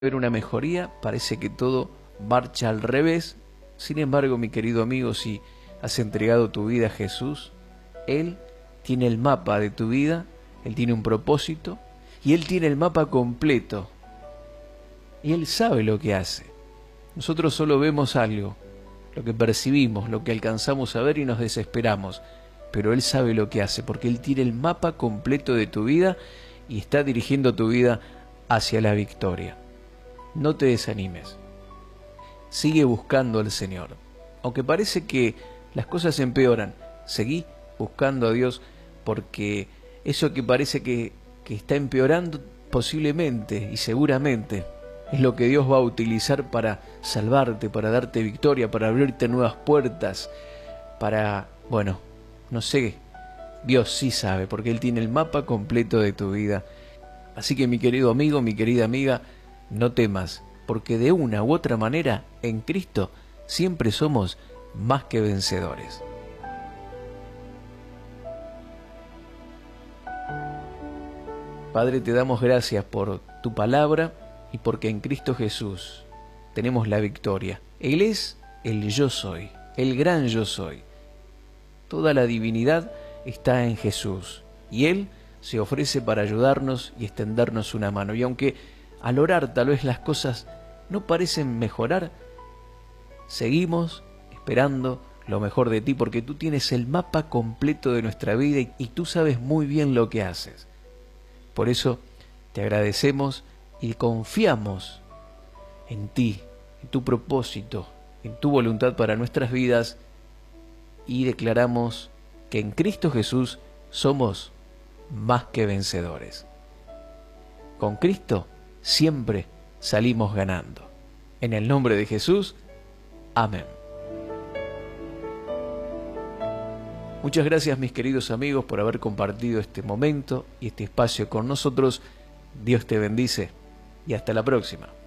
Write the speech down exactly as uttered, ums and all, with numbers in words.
ver una mejoría, parece que todo marcha al revés. Sin embargo, mi querido amigo, si has entregado tu vida a Jesús, Él tiene el mapa de tu vida, Él tiene un propósito y Él tiene el mapa completo. Y Él sabe lo que hace. Nosotros solo vemos algo, lo que percibimos, lo que alcanzamos a ver y nos desesperamos. Pero Él sabe lo que hace, porque Él tiene el mapa completo de tu vida y está dirigiendo tu vida hacia la victoria. No te desanimes. Sigue buscando al Señor. Aunque parece que las cosas empeoran, seguí buscando a Dios, porque eso que parece que, que está empeorando posiblemente y seguramente es lo que Dios va a utilizar para salvarte, para darte victoria, para abrirte nuevas puertas, para, bueno, no sé, Dios sí sabe, porque Él tiene el mapa completo de tu vida. Así que mi querido amigo, mi querida amiga, no temas, porque de una u otra manera, en Cristo, siempre somos más que vencedores. Padre, te damos gracias por tu palabra y porque en Cristo Jesús tenemos la victoria. Él es el yo soy, el gran yo soy. Toda la divinidad está en Jesús y Él se ofrece para ayudarnos y extendernos una mano. Y aunque al orar tal vez las cosas no parecen mejorar, seguimos esperando lo mejor de ti, porque tú tienes el mapa completo de nuestra vida y, y tú sabes muy bien lo que haces. Por eso te agradecemos y confiamos en ti, en tu propósito, en tu voluntad para nuestras vidas, y declaramos que en Cristo Jesús somos más que vencedores. Con Cristo siempre salimos ganando. En el nombre de Jesús, amén. Muchas gracias, mis queridos amigos, por haber compartido este momento y este espacio con nosotros. Dios te bendice y hasta la próxima.